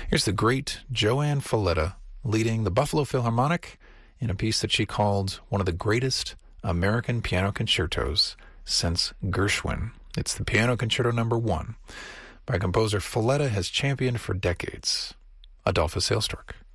Here's the great Joanne Falletta leading the Buffalo Philharmonic in a piece that she called one of the greatest American piano concertos since Gershwin. It's the Piano Concerto No. 1 by composer Falletta has championed for decades, Adolphus Hailstork.